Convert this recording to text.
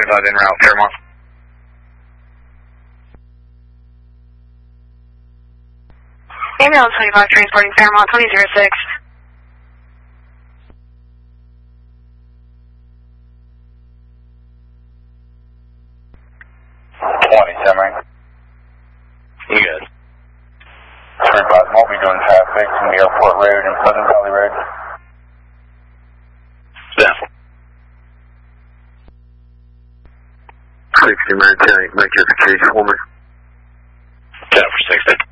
25 en route, Fairmont. Ambulance 25 transporting Fairmont 2006. You good? 35, we'll be doing traffic from the Airport Road and Pleasant Valley Road. Yeah. 60 maintain, make your case for me. 10 for 60.